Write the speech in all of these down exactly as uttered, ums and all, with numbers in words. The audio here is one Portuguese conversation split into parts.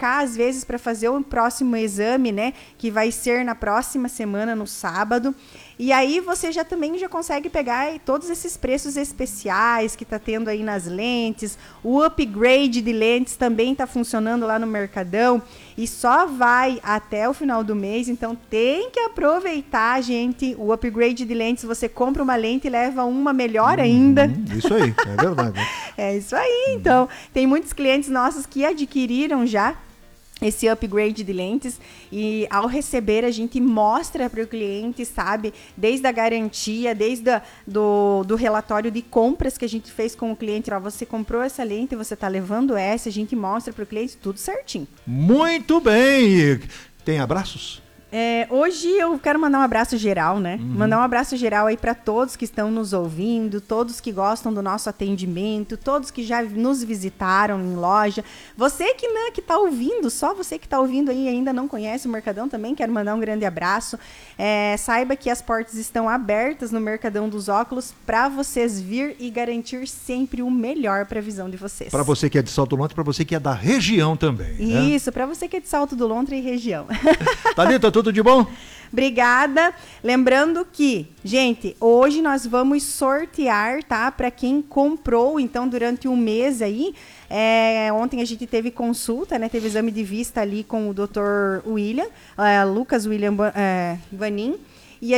marcar, às vezes, para fazer o próximo exame, né? Que vai ser na próxima semana, no sábado. E aí você já também já consegue pegar todos esses preços especiais que está tendo aí nas lentes. O upgrade de lentes também está funcionando lá no Mercadão. E só vai até o final do mês, então tem que aproveitar, gente. O upgrade de lentes, você compra uma lente e leva uma melhor hum, ainda. Isso aí, é verdade. É isso aí, então. Tem muitos clientes nossos que adquiriram já esse upgrade de lentes, e ao receber a gente mostra para o cliente, sabe, desde a garantia, desde a, do, do relatório de compras que a gente fez com o cliente, ó, você comprou essa lente, você está levando essa, a gente mostra para o cliente tudo certinho. Muito bem! Tem abraços? É, hoje eu quero mandar um abraço geral, né? Uhum. Mandar um abraço geral aí para todos que estão nos ouvindo, todos que gostam do nosso atendimento, todos que já nos visitaram em loja. Você que não, que tá ouvindo, só você que tá ouvindo aí e ainda não conhece o Mercadão também, quero mandar um grande abraço. É, saiba que as portas estão abertas no Mercadão dos Óculos para vocês vir e garantir sempre o melhor para a visão de vocês. Para você que é de Salto do Lontra, para você que é da região também. Isso, né? para você que é de Salto do Lontra e região. Thalita, tudo de bom? Obrigada. Lembrando que, gente, hoje nós vamos sortear, tá? Para quem comprou, então, durante um mês aí. É, ontem a gente teve consulta, né? Teve exame de vista ali com o doutor William, é, Lucas William é, Vanin. E a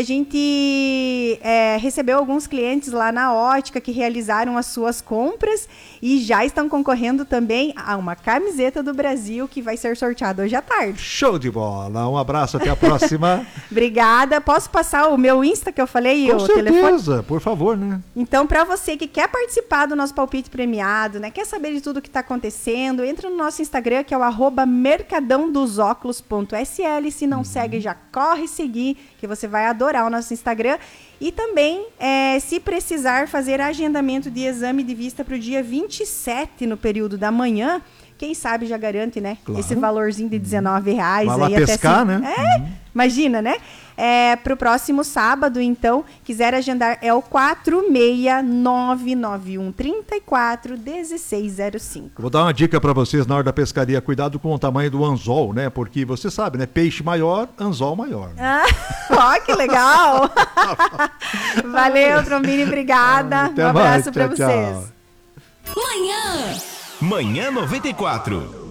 gente é, recebeu alguns clientes lá na ótica que realizaram as suas compras e já estão concorrendo também a uma camiseta do Brasil que vai ser sorteada hoje à tarde. Show de bola! Um abraço, até a próxima. Obrigada. Posso passar o meu Insta que eu falei? Com o certeza, telefone? por favor, né? Então, para você que quer participar do nosso palpite premiado, né? Quer saber de tudo que está acontecendo, entra no nosso Instagram, que é o arroba mercadão dos óculos ponto s l. Se não uhum. segue, já corre seguir, que você vai adorar o nosso Instagram. E também, é, se precisar fazer agendamento de exame de vista para o dia vinte e sete, no período da manhã, quem sabe já garante, né? Claro. Esse valorzinho de dezenove reais. Vai lá aí pescar, até né? É, uhum. Imagina, né? É, para o próximo sábado, então, quiser agendar, é o quatro seis nove nove um três quatro um seis zero cinco. Vou dar uma dica para vocês na hora da pescaria. Cuidado com o tamanho do anzol, né? Porque você sabe, né? Peixe maior, anzol maior. Né? Ah, ó, que legal! Valeu, Trombini, obrigada. Até um abraço para vocês. Manhã! Manhã noventa e quatro.